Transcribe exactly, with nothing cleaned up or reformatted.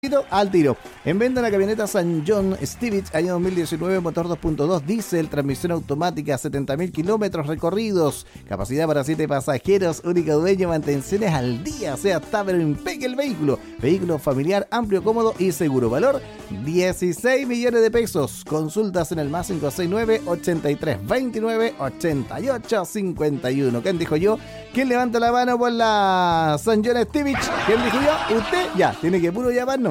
Al tiro. En venta la camioneta San John Stevich, año dos mil diecinueve, motor dos punto dos, diésel, transmisión automática, setenta mil kilómetros recorridos, capacidad para siete pasajeros, único dueño, mantenciones al día, o sea, está pero impecable el vehículo. Vehículo familiar, amplio, cómodo y seguro. Valor, dieciséis millones de pesos. Consultas en el más cinco seis nueve, ochenta y tres veintinueve, ochenta y ocho cincuenta y uno. ¿Quién dijo yo? ¿Quién levanta la mano por la San John Stevich? ¿Quién dijo yo? Usted ya, tiene que puro llamarnos.